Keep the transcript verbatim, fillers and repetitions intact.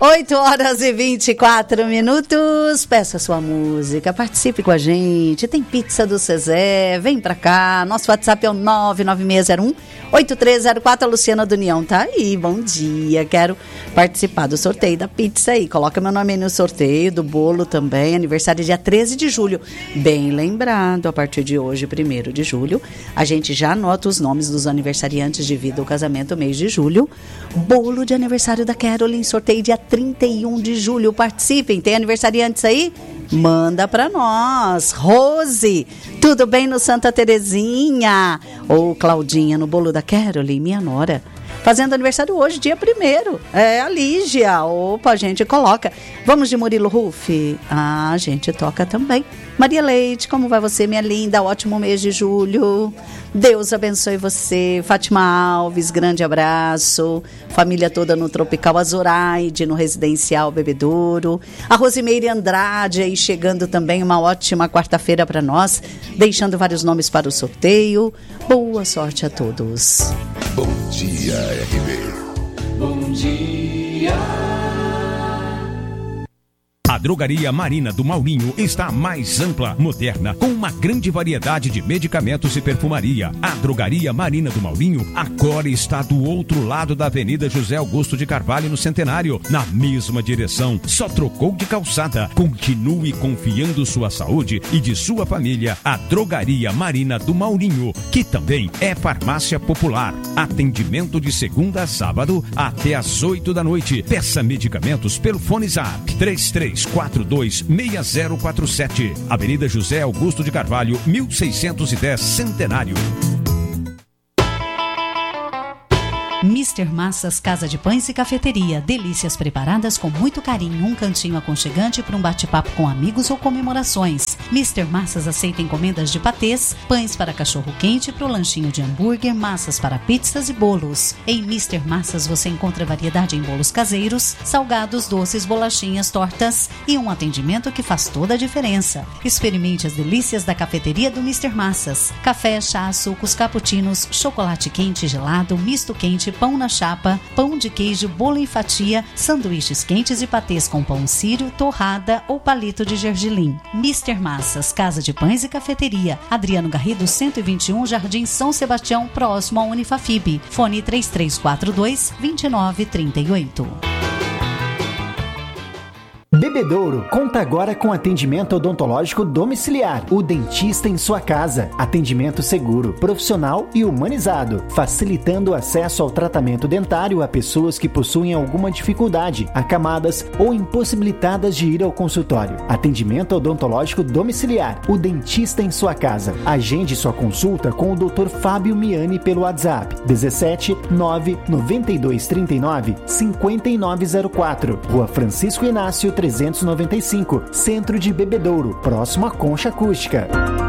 oito horas e vinte e quatro minutos. Peça sua música, participe com a gente. Tem pizza do Cezé, vem pra cá. Nosso WhatsApp é o nove nove seis zero um oito três zero quatro. A Luciana do União tá aí, bom dia. Quero participar do sorteio da pizza aí. Coloca meu nome aí no sorteio, do bolo também. Aniversário dia treze de julho. Bem lembrado, a partir de hoje, primeiro de julho, a gente já anota os nomes dos aniversariantes de vida ou casamento mês de julho. Bolo de aniversário da Caroline, sorteio dia trinta e um de julho. Participem, tem aniversariantes aí? Manda pra nós. Rose, tudo bem no Santa Terezinha? Ou Claudinha, no bolo da Caroline, minha nora. Fazendo aniversário hoje, dia primeiro. É a Lígia. Opa, a gente coloca. Vamos de Murilo Ruff? Ah, a gente toca também. Maria Leite, como vai você, minha linda? Ótimo mês de julho. Deus abençoe você. Fátima Alves, grande abraço. Família toda no Tropical Azoraide, no Residencial Bebedouro. A Rosimeire Andrade aí chegando também. Uma ótima quarta-feira para nós. Deixando vários nomes para o sorteio. Boa sorte a todos. Bom dia, R B. Bom dia. A Drogaria Marina do Maurinho está mais ampla, moderna, com uma grande variedade de medicamentos e perfumaria. A Drogaria Marina do Maurinho agora está do outro lado da Avenida José Augusto de Carvalho, no Centenário, na mesma direção. Só trocou de calçada. Continue confiando sua saúde e de sua família. A Drogaria Marina do Maurinho, que também é farmácia popular. Atendimento de segunda a sábado até às oito da noite. Peça medicamentos pelo Fone Zap três três quatro dois seis zero quatro sete. Avenida José Augusto de Carvalho, mil seiscentos e dez, Centenário. mister Massas Casa de Pães e Cafeteria. Delícias preparadas com muito carinho. Um cantinho aconchegante para um bate-papo com amigos ou comemorações. mister Massas aceita encomendas de patês, pães para cachorro-quente, para o lanchinho de hambúrguer, massas para pizzas e bolos. Em mister Massas você encontra variedade em bolos caseiros, salgados, doces, bolachinhas, tortas e um atendimento que faz toda a diferença. Experimente as delícias da cafeteria do mister Massas. Café, chá, sucos, cappuccinos, chocolate quente, gelado, misto quente, pão na chapa, pão de queijo, bolo em fatia, sanduíches quentes e patês com pão sírio, torrada ou palito de gergelim. mister Massas, Casa de Pães e Cafeteria. Adriano Garrido, cento e vinte e um, Jardim São Sebastião, próximo à Unifafib. Fone três três quatro dois, dois nove três oito. Bebedouro conta agora com atendimento odontológico domiciliar. O dentista em sua casa. Atendimento seguro, profissional e humanizado, facilitando o acesso ao tratamento dentário a pessoas que possuem alguma dificuldade, acamadas ou impossibilitadas de ir ao consultório. Atendimento odontológico domiciliar. O dentista em sua casa. Agende sua consulta com o doutor Fábio Miani pelo WhatsApp dezessete nove noventa e dois trinta e nove cinquenta e nove zero quatro. Rua Francisco Inácio trezentos e noventa e cinco, Centro de Bebedouro, próximo à Concha Acústica.